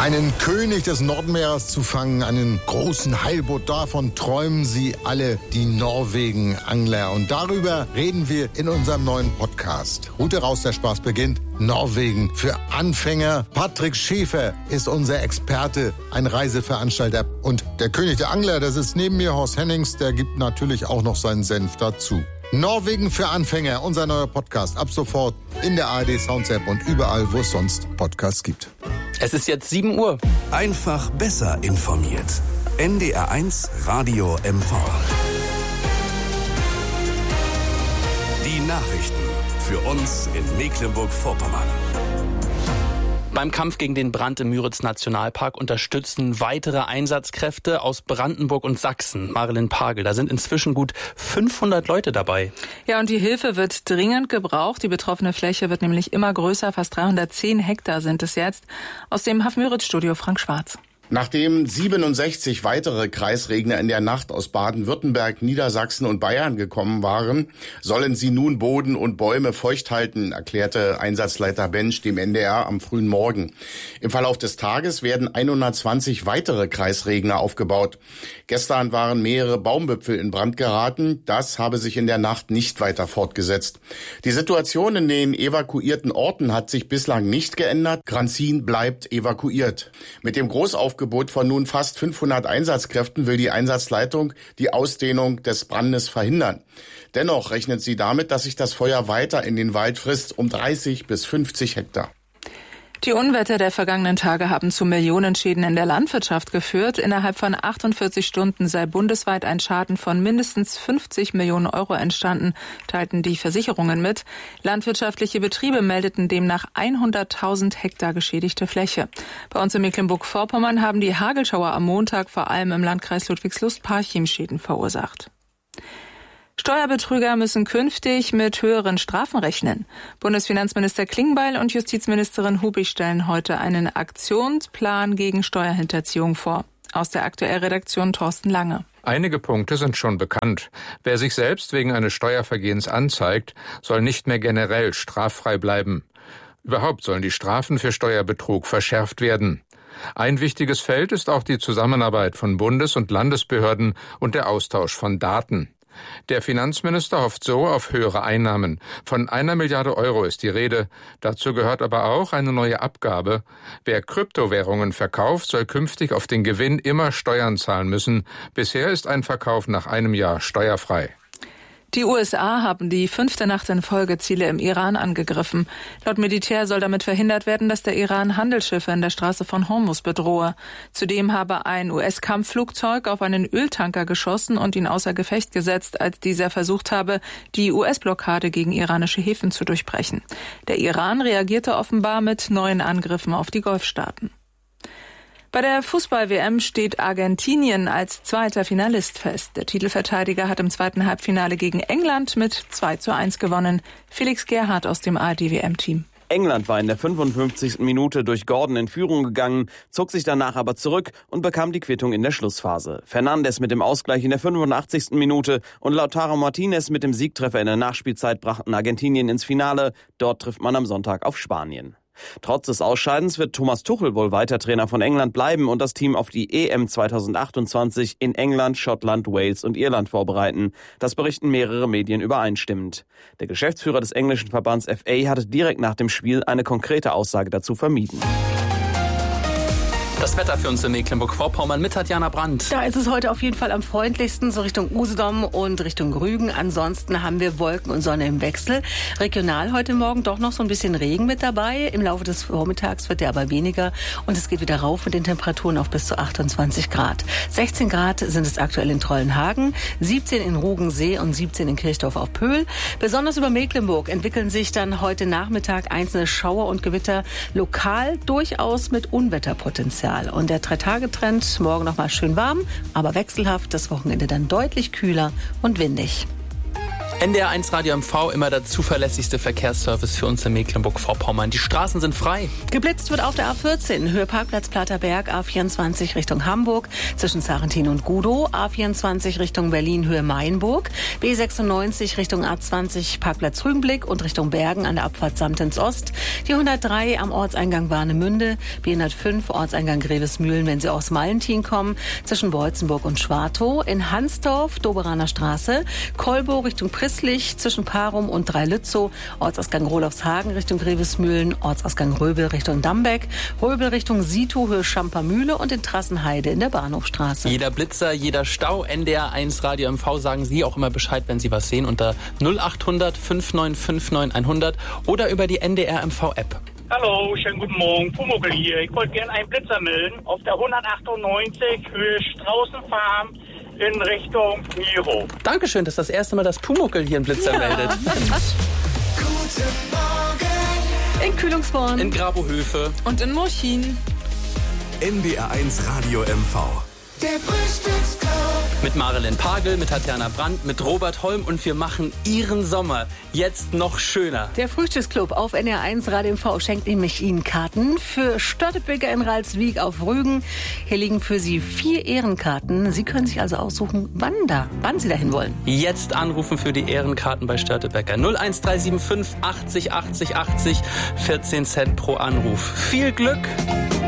Einen König des Nordmeeres zu fangen, einen großen Heilbutt, davon träumen sie alle, die Norwegen-Angler. Und darüber reden wir in unserem neuen Podcast. Route raus, der Spaß beginnt. Norwegen für Anfänger. Patrick Schäfer ist unser Experte, ein Reiseveranstalter. Und der König der Angler, das ist neben mir Horst Hennings, der gibt natürlich auch noch seinen Senf dazu. Norwegen für Anfänger, unser neuer Podcast. Ab sofort in der ARD Sounds App und überall, wo es sonst Podcasts gibt. Es ist jetzt 7 Uhr. Einfach besser informiert. NDR1 Radio MV. Die Nachrichten für uns in Mecklenburg-Vorpommern. Beim Kampf gegen den Brand im Müritz-Nationalpark unterstützen weitere Einsatzkräfte aus Brandenburg und Sachsen. Marilyn Pagel, da sind inzwischen gut 500 Leute dabei. Ja, und die Hilfe wird dringend gebraucht. Die betroffene Fläche wird nämlich immer größer. Fast 310 Hektar sind es jetzt. Aus dem Haff-Müritz-Studio Frank Schwarz. Nachdem 67 weitere Kreisregner in der Nacht aus Baden-Württemberg, Niedersachsen und Bayern gekommen waren, sollen sie nun Boden und Bäume feucht halten, erklärte Einsatzleiter Bensch dem NDR am frühen Morgen. Im Verlauf des Tages werden 120 weitere Kreisregner aufgebaut. Gestern waren mehrere Baumwipfel in Brand geraten. Das habe sich in der Nacht nicht weiter fortgesetzt. Die Situation in den evakuierten Orten hat sich bislang nicht geändert. Granzin bleibt evakuiert. Mit dem Großaufgebot von nun fast 500 Einsatzkräften will die Einsatzleitung die Ausdehnung des Brandes verhindern. Dennoch rechnet sie damit, dass sich das Feuer weiter in den Wald frisst, um 30 bis 50 Hektar. Die Unwetter der vergangenen Tage haben zu Millionenschäden in der Landwirtschaft geführt. Innerhalb von 48 Stunden sei bundesweit ein Schaden von mindestens 50 Millionen Euro entstanden, teilten die Versicherungen mit. Landwirtschaftliche Betriebe meldeten demnach 100.000 Hektar geschädigte Fläche. Bei uns in Mecklenburg-Vorpommern haben die Hagelschauer am Montag vor allem im Landkreis Ludwigslust-Parchim Schäden verursacht. Steuerbetrüger müssen künftig mit höheren Strafen rechnen. Bundesfinanzminister Klingbeil und Justizministerin Hubig stellen heute einen Aktionsplan gegen Steuerhinterziehung vor. Aus der Aktuellredaktion Thorsten Lange. Einige Punkte sind schon bekannt. Wer sich selbst wegen eines Steuervergehens anzeigt, soll nicht mehr generell straffrei bleiben. Überhaupt sollen die Strafen für Steuerbetrug verschärft werden. Ein wichtiges Feld ist auch die Zusammenarbeit von Bundes- und Landesbehörden und der Austausch von Daten. Der Finanzminister hofft so auf höhere Einnahmen. Von 1 Milliarde Euro ist die Rede. Dazu gehört aber auch eine neue Abgabe. Wer Kryptowährungen verkauft, soll künftig auf den Gewinn immer Steuern zahlen müssen. Bisher ist ein Verkauf nach einem Jahr steuerfrei. Die USA haben die 5. Nacht in Folge Ziele im Iran angegriffen. Laut Militär soll damit verhindert werden, dass der Iran Handelsschiffe in der Straße von Hormuz bedrohe. Zudem habe ein US-Kampfflugzeug auf einen Öltanker geschossen und ihn außer Gefecht gesetzt, als dieser versucht habe, die US-Blockade gegen iranische Häfen zu durchbrechen. Der Iran reagierte offenbar mit neuen Angriffen auf die Golfstaaten. Bei der Fußball-WM steht Argentinien als zweiter Finalist fest. Der Titelverteidiger hat im zweiten Halbfinale gegen England mit 2:1 gewonnen. Felix Gerhardt aus dem ARD-WM-Team. England war in der 55. Minute durch Gordon in Führung gegangen, zog sich danach aber zurück und bekam die Quittung in der Schlussphase. Fernandes mit dem Ausgleich in der 85. Minute und Lautaro Martinez mit dem Siegtreffer in der Nachspielzeit brachten Argentinien ins Finale. Dort trifft man am Sonntag auf Spanien. Trotz des Ausscheidens wird Thomas Tuchel wohl weiter Trainer von England bleiben und das Team auf die EM 2028 in England, Schottland, Wales und Irland vorbereiten. Das berichten mehrere Medien übereinstimmend. Der Geschäftsführer des englischen Verbands FA hatte direkt nach dem Spiel eine konkrete Aussage dazu vermieden. Das Wetter für uns in Mecklenburg-Vorpommern mit Tatjana Brandt. Da ist es heute auf jeden Fall am freundlichsten, so Richtung Usedom und Richtung Rügen. Ansonsten haben wir Wolken und Sonne im Wechsel. Regional heute Morgen doch noch so ein bisschen Regen mit dabei. Im Laufe des Vormittags wird der aber weniger und es geht wieder rauf mit den Temperaturen auf bis zu 28 Grad. 16 Grad sind es aktuell in Trollenhagen, 17 in Rugensee und 17 in Kirchdorf auf Pöhl. Besonders über Mecklenburg entwickeln sich dann heute Nachmittag einzelne Schauer und Gewitter, lokal durchaus mit Unwetterpotenzial. Und der 3-Tage-Trend, morgen noch mal schön warm, aber wechselhaft, das Wochenende dann deutlich kühler und windig. NDR1 Radio MV, immer der zuverlässigste Verkehrsservice für uns in Mecklenburg-Vorpommern. Die Straßen sind frei. Geblitzt wird auf der A14, Höhe Parkplatz Platterberg, A24 Richtung Hamburg, zwischen Sarrentin und Gudow, A24 Richtung Berlin, Höhe Mainburg, B96 Richtung A20 Parkplatz Rügenblick und Richtung Bergen an der Abfahrt Samtens Ost, die 103 am Ortseingang Warnemünde, B105 Ortseingang Grevesmühlen, wenn Sie aus Mallentin kommen, zwischen Beutzenburg und Schwartow, in Hansdorf, Doberaner Straße, Kolbo Richtung Prisslich, zwischen Parum und Dreilützow, Ortsausgang Rolofshagen Richtung Grevesmühlen, Ortsausgang Röbel Richtung Dambeck, Röbel Richtung Situ, Höhe Schampermühle und in Trassenheide in der Bahnhofstraße. Jeder Blitzer, jeder Stau, NDR1 Radio MV, sagen Sie auch immer Bescheid, wenn Sie was sehen, unter 0800 5959 100 oder über die NDR MV App. Hallo, schönen guten Morgen, Pumuckl hier. Ich wollte gerne einen Blitzer melden auf der 198 Höhe Straußenfarm in Richtung Miro. Dankeschön, das ist das erste Mal, dass Pumuckl hier einen Blitzer meldet. Guten Morgen. In Kühlungsborn, In Grabohöfe Und in Murchin. NDR1 Radio MV. Der Frühstücksclub. mit Marilyn Pagel, mit Tatjana Brandt, mit Robert Holm und wir machen Ihren Sommer jetzt noch schöner. Der Frühstücksclub auf NDR1 Radio MV schenkt nämlich Ihnen Karten für Störtebeker in Ralswiek auf Rügen. Hier liegen für Sie 4 Ehrenkarten. Sie können sich also aussuchen, wann Sie dahin wollen. Jetzt anrufen für die Ehrenkarten bei Störtebeker. 01375 80 80 80, 14 Cent pro Anruf. Viel Glück!